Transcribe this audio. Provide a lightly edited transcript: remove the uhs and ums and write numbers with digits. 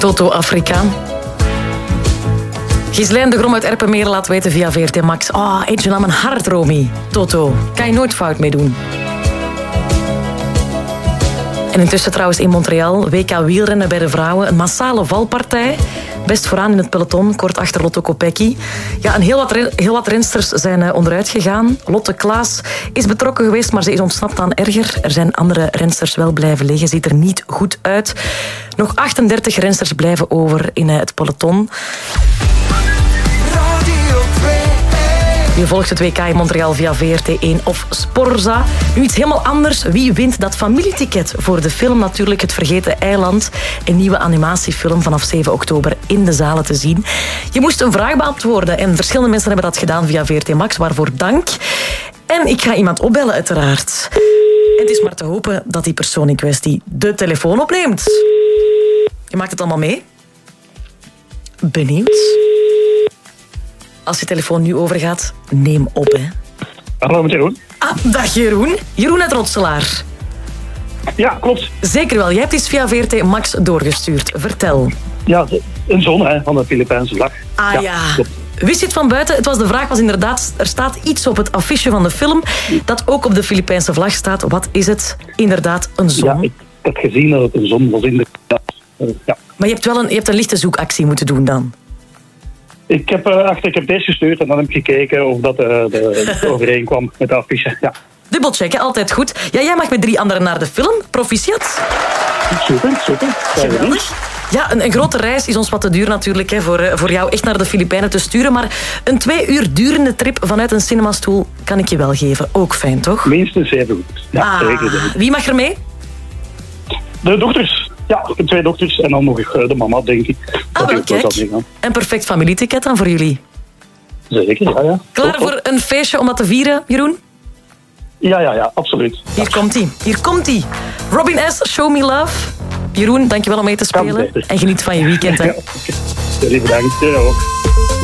Toto Afrika. Ghislaine de Grom uit Erpenmeren laat weten via VRT Max. Eentje naar mijn hart, Romy. Toto, kan je nooit fout mee doen. En intussen trouwens in Montreal, WK wielrennen bij de vrouwen. Een massale valpartij. Best vooraan in het peloton, kort achter Lotte Kopecky. Ja, en heel wat rensters zijn onderuit gegaan. Lotte Klaas is betrokken geweest, maar ze is ontsnapt aan erger. Er zijn andere rensters wel blijven liggen. Ziet er niet goed uit. Nog 38 rensters blijven over in het peloton. Je volgt het WK in Montreal via VRT1 of Sporza. Nu iets helemaal anders. Wie wint dat familieticket voor de film natuurlijk Het Vergeten Eiland? Een nieuwe animatiefilm vanaf 7 oktober in de zalen te zien. Je moest een vraag beantwoorden en verschillende mensen hebben dat gedaan via VRT Max, waarvoor dank. En ik ga iemand opbellen uiteraard. En het is maar te hopen dat die persoon in kwestie de telefoon opneemt. Je maakt het allemaal mee? Benieuwd? Als je telefoon nu overgaat, neem op, hè. Hallo, met Jeroen. Dag Jeroen. Jeroen uit Rotselaar. Ja, klopt. Zeker wel. Jij hebt iets via VRT Max doorgestuurd. Vertel. Ja, een zon van de Filipijnse vlag. Ja. Wist je het van buiten? Het was de vraag was inderdaad, er staat iets op het affiche van de film dat ook op de Filipijnse vlag staat. Wat is het? Inderdaad, een zon. Ja, ik heb gezien dat het een zon was inderdaad. Ja. Maar je hebt een lichte zoekactie moeten doen dan. Ik heb deze gestuurd en dan heb ik gekeken of dat overeenkwam met de affiche. Ja. Dubbelchecken, altijd goed. Ja, jij mag met 3 anderen naar de film. Proficiat. Super. Geweldig. Ja, een grote reis is ons wat te duur natuurlijk, hè, voor jou echt naar de Filipijnen te sturen. Maar een 2 uur durende trip vanuit een cinemastoel kan ik je wel geven. Ook fijn, toch? Minstens even goed. Ja, zeker. Wie mag er mee? De dochters. Ja, ik heb 2 dochters en dan nog de mama, denk ik. Wel, kijk. Een perfect familieticket dan voor jullie. Zeker, ja. Klaar voor een feestje om dat te vieren, Jeroen? Ja, absoluut. Hier komt hij. Robin S., Show Me Love. Jeroen, dankjewel om mee te spelen. En geniet van je weekend. Hè. Jullie bedankt. Ja, ook.